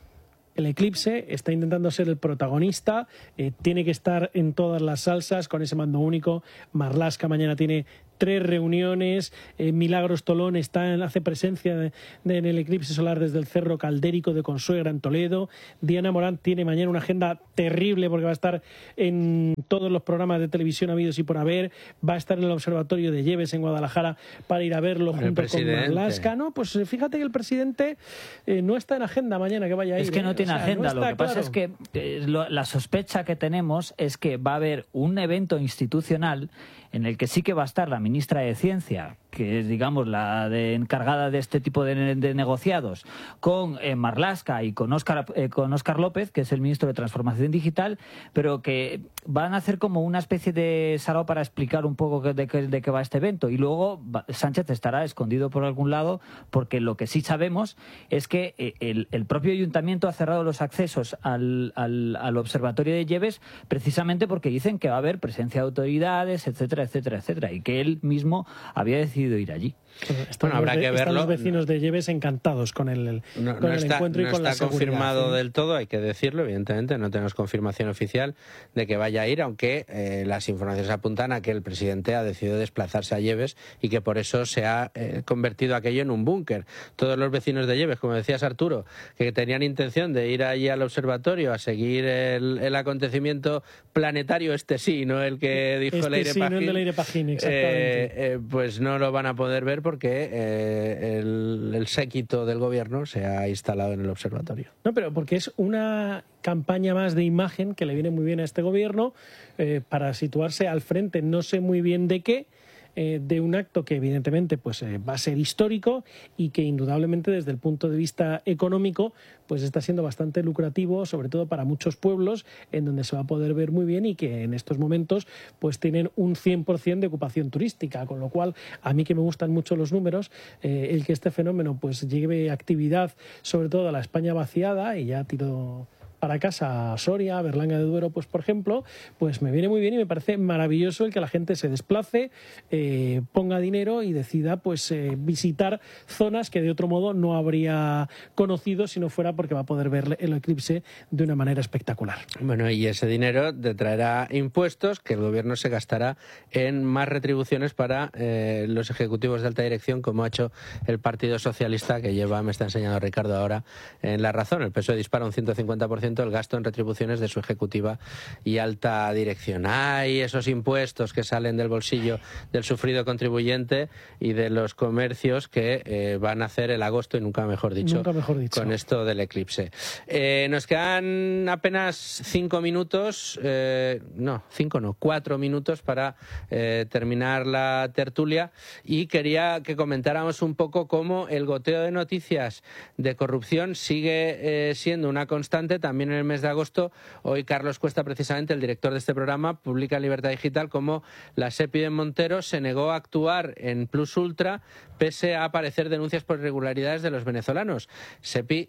el eclipse, está intentando ser el protagonista, eh, tiene que estar en todas las salsas con ese mando único. Marlaska mañana tiene tres reuniones, eh, Milagros Tolón está en, hace presencia de, de, en el eclipse solar desde el Cerro Caldérico de Consuegra en Toledo. Diana Morán tiene mañana una agenda terrible porque va a estar en todos los programas de televisión habidos y por haber, va a estar en el Observatorio de Lleves en Guadalajara para ir a verlo el junto presidente. con Marlaska. No, pues fíjate que el presidente eh, no está en agenda mañana que vaya a ir. Es que no ¿eh? tiene o sea, agenda, no lo que claro. pasa es que eh, lo, la sospecha que tenemos es que va a haber un evento institucional en el que sí que va a estar la ministra de Ciencia, que es, digamos, la de encargada de este tipo de, de negociados, con eh, Marlaska y con Óscar, eh, con Óscar López, que es el ministro de Transformación Digital, pero que van a hacer como una especie de sarao para explicar un poco de, de, de qué va este evento. Y luego va, Sánchez estará escondido por algún lado, porque lo que sí sabemos es que eh, el, el propio ayuntamiento ha cerrado los accesos al, al, al Observatorio de Lleves precisamente porque dicen que va a haber presencia de autoridades, etcétera, etcétera, etcétera, y que él mismo había decidido ir allí. Están bueno, habrá los, que verlo. Están los vecinos de Lleves encantados con el, no, con no el está, encuentro y no con la seguridad. No está confirmado ¿sí? del todo, hay que decirlo, evidentemente, no tenemos confirmación oficial de que vaya a ir, aunque eh, las informaciones apuntan a que el presidente ha decidido desplazarse a Lleves y que por eso se ha eh, convertido aquello en un búnker. Todos los vecinos de Lleves, como decías Arturo, que tenían intención de ir allí al observatorio a seguir el, el acontecimiento planetario, este sí, no el que dijo este Leire sí, Pajín, no el de Leire Pajín, exactamente. Eh, eh, pues no lo van a poder ver porque eh, el, el séquito del gobierno se ha instalado en el observatorio. No, pero porque es una campaña más de imagen que le viene muy bien a este gobierno eh, para situarse al frente, no sé muy bien de qué, eh, de un acto que evidentemente pues eh, va a ser histórico y que indudablemente desde el punto de vista económico pues está siendo bastante lucrativo, sobre todo para muchos pueblos en donde se va a poder ver muy bien y que en estos momentos pues tienen un cien por ciento de ocupación turística, con lo cual a mí que me gustan mucho los números, eh, el que este fenómeno pues lleve actividad sobre todo a la España vaciada, y ya tiro para casa a Soria, a Berlanga de Duero, pues por ejemplo, pues me viene muy bien y me parece maravilloso el que la gente se desplace, eh, ponga dinero y decida pues eh, visitar zonas que de otro modo no habría conocido si no fuera porque va a poder ver el eclipse de una manera espectacular. Bueno, y ese dinero te traerá impuestos que el gobierno se gastará en más retribuciones para eh, los ejecutivos de alta dirección, como ha hecho el Partido Socialista, que lleva, me está enseñando Ricardo ahora, en La Razón. El P S O E dispara un ciento cincuenta por ciento el gasto en retribuciones de su ejecutiva y alta dirección. Hay esos impuestos que salen del bolsillo del sufrido contribuyente y de los comercios que eh, van a hacer el agosto, y nunca mejor dicho, nunca mejor dicho. con esto del eclipse. Eh, nos quedan apenas cinco minutos, eh, no, cinco no, cuatro minutos para eh, terminar la tertulia, y quería que comentáramos un poco cómo el goteo de noticias de corrupción sigue eh, siendo una constante también en el mes de agosto. Hoy Carlos Cuesta, precisamente el director de este programa, publica en Libertad Digital cómo la SEPI de Montero se negó a actuar en Plus Ultra pese a aparecer denuncias por irregularidades de los venezolanos. SEPI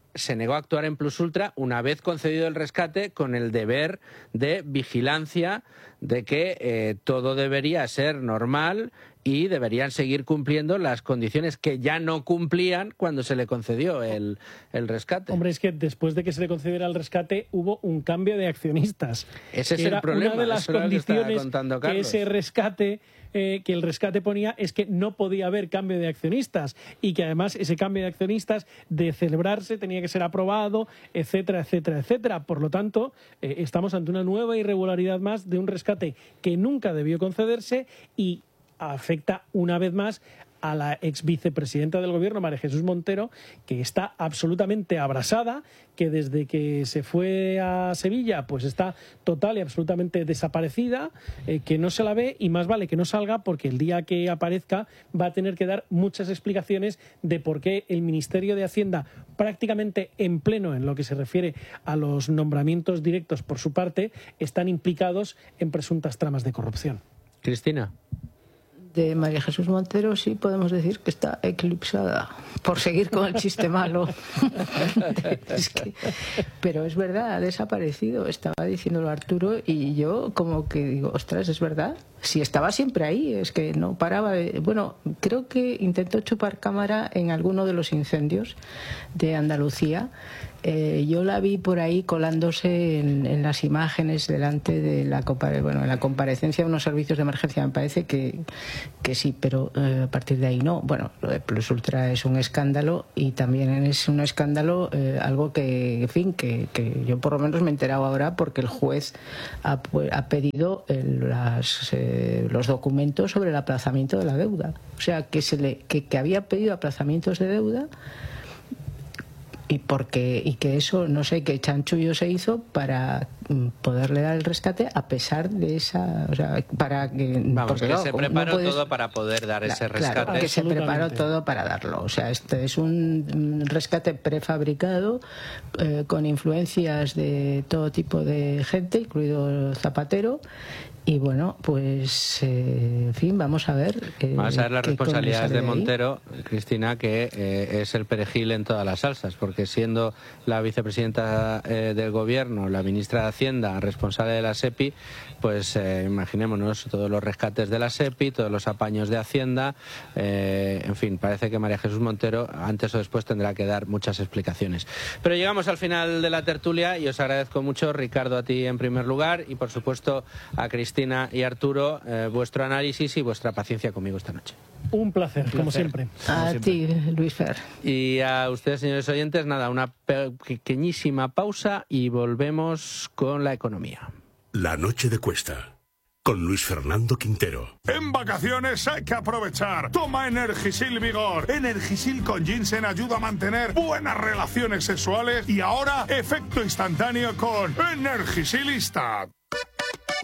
se negó a actuar en Plus Ultra una vez concedido el rescate, con el deber de vigilancia de que eh, todo debería ser normal y deberían seguir cumpliendo las condiciones que ya no cumplían cuando se le concedió el, el rescate. Hombre, es que después de que se le concediera el rescate hubo un cambio de accionistas. Ese es el era problema. Una de las eso condiciones que, contando que ese rescate... Eh, que el rescate ponía es que no podía haber cambio de accionistas y que además ese cambio de accionistas, de celebrarse, tenía que ser aprobado, etcétera, etcétera, etcétera. Por lo tanto, eh, estamos ante una nueva irregularidad más de un rescate que nunca debió concederse y afecta una vez más a la ex vicepresidenta del gobierno, María Jesús Montero, que está absolutamente abrasada, que desde que se fue a Sevilla pues está total y absolutamente desaparecida, eh, que no se la ve y más vale que no salga, porque el día que aparezca va a tener que dar muchas explicaciones de por qué el Ministerio de Hacienda, prácticamente en pleno en lo que se refiere a los nombramientos directos por su parte, están implicados en presuntas tramas de corrupción. Cristina. De María Jesús Montero sí podemos decir que está eclipsada, por seguir con el chiste malo. Es que, pero es verdad, ha desaparecido, estaba diciéndolo Arturo y yo como que digo, ostras, es verdad, si estaba siempre ahí, es que no paraba de... Bueno, creo que intentó chupar cámara en alguno de los incendios de Andalucía. Eh, yo la vi por ahí colándose en, en las imágenes delante de la, bueno, en la comparecencia de unos servicios de emergencia. Me parece que, que sí, pero eh, a partir de ahí no. Bueno, lo de Plus Ultra es un escándalo y también es un escándalo eh, algo que, en fin, que, que yo por lo menos me he enterado ahora porque el juez ha, ha pedido el, las, eh, los documentos sobre el aplazamiento de la deuda. O sea, que, se le, que, que había pedido aplazamientos de deuda y porque y que eso no sé qué chanchullo se hizo para poderle dar el rescate a pesar de esa, o sea, para que vamos, que claro, se preparó no puedes, todo para poder dar ese rescate. Claro, que se preparó todo para darlo. O sea, este es un rescate prefabricado eh, con influencias de todo tipo de gente, incluido Zapatero. Y bueno, pues, eh, en fin, vamos a ver. Eh, vamos a ver las responsabilidades de Montero, Cristina, que eh, es el perejil en todas las salsas, porque siendo la vicepresidenta eh, del Gobierno, la ministra de Hacienda, responsable de la SEPI, pues eh, imaginémonos todos los rescates de la SEPI, todos los apaños de Hacienda, eh, en fin, parece que María Jesús Montero antes o después tendrá que dar muchas explicaciones. Pero llegamos al final de la tertulia y os agradezco mucho, Ricardo, a ti en primer lugar y por supuesto a Cristina y Arturo, eh, vuestro análisis y vuestra paciencia conmigo esta noche. Un placer, Un placer. como siempre. A como ti, Luis Fer. Y a ustedes, señores oyentes, nada, una pequeñísima pausa y volvemos con la economía. La noche de Cuesta, con Luis Fernando Quintero. En vacaciones hay que aprovechar. Toma Energisil Vigor. Energisil con ginseng ayuda a mantener buenas relaciones sexuales y ahora efecto instantáneo con Energisilista.